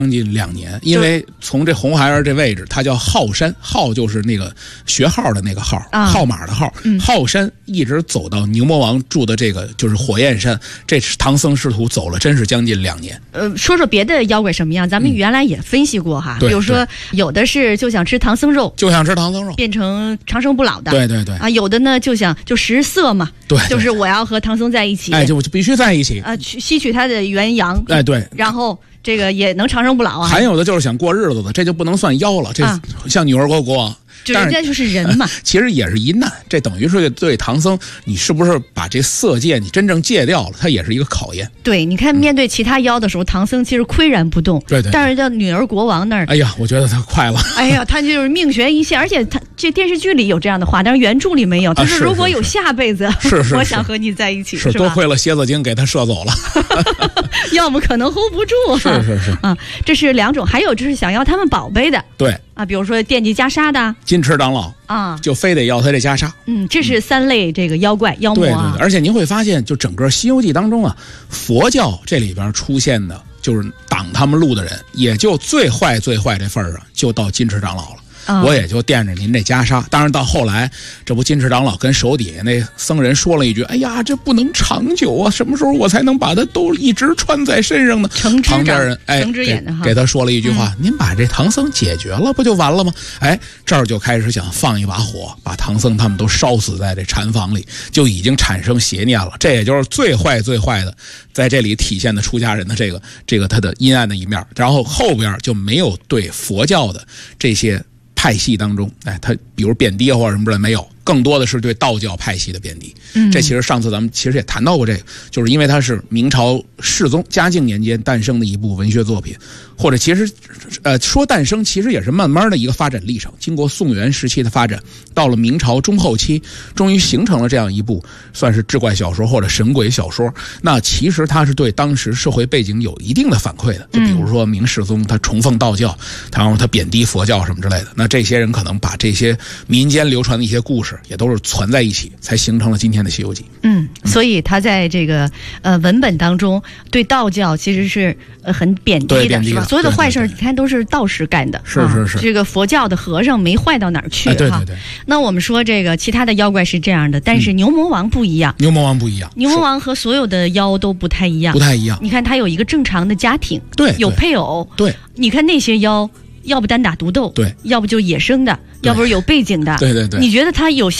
将近2年，因为从这红孩儿这位置，它叫号山，号就是那个学号的那个号，号码的号，号山一直走到牛魔王住的这个就是火焰山，这唐僧师徒走了真是将近2年。 说说别的妖怪什么样，咱们原来也分析过哈，比如说有的是就想吃唐僧肉，变成长生不老的， 对啊， 有的呢就食色嘛， 对， 就是我要和唐僧在一起， 就必须在一起去吸取他的元阳， 对， 然后这个也能长生不老啊。 还有的就是想过日子的，这就不能算妖了，这像女儿国王。 就人家就是人嘛， 其实也是一难，这等于是对唐僧，你是不是把这色戒你真正戒掉了，它也是一个考验。 对，你看面对其他妖的时候，唐僧其实岿然不动， 对， 但是到女儿国王那儿， 哎呀，我觉得他快了， 哎呀，他就是命悬一线，而且他这电视剧里有这样的话，但是原著里没有。他说如果有下辈子， 是我想和你在一起， 是多亏了蝎子精给他射走了， 要么可能 hold 不住。 是啊，这是2种，还有就是想要他们宝贝的， 对啊，比如说惦记袈裟的金池长老啊，就非得要他这袈裟。 这是3类这个妖怪妖魔啊。 对，而且您会发现，就整个《西游记》当中啊，佛教这里边出现的就是挡他们路的人，也就最坏这份儿上，就到金池长老了。我也就惦着您这袈裟。当然到后来，这不金池长老跟手底下那僧人说了一句：“哎呀，这不能长久啊，什么时候我才能把它都一直穿在身上呢？”旁边人给他说了一句话：“您把这唐僧解决了，不就完了吗？”这儿就开始想放一把火，把唐僧他们都烧死在这禅房里，就已经产生邪念了。这也就是最坏的，在这里体现的出家人的这个他的阴暗的一面。然后后边就没有对佛教的这些派系当中，他比如贬低或者什么之类没有，更多的是对道教派系的贬低。这其实上次咱们其实也谈到过这个，就是因为它是明朝世宗嘉靖年间诞生的一部文学作品，或者其实说诞生其实也是慢慢的一个发展历程，经过宋元时期的发展，到了明朝中后期，终于形成了这样一部算是志怪小说或者神鬼小说。那其实它是对当时社会背景有一定的反馈的，就比如说明世宗他崇奉道教，然后他贬低佛教什么之类的，那这些人可能把这些民间流传的一些故事也都是攒在一起，才形成了今天的《西游记》。 所以他在这个文本当中对道教其实是很贬低的，是吧？所有的坏事你看都是道士干的， 是。 这个佛教的和尚没坏到哪儿去哈。 对。 那我们说这个其他的妖怪是这样的，但是牛魔王不一样。 牛魔王和所有的妖都不太一样。你看他有一个正常的家庭， 对， 有配偶， 对。 你看那些妖，要不单打独斗， 对， 要不就野生的，要不是有背景的， 对。 你觉得他有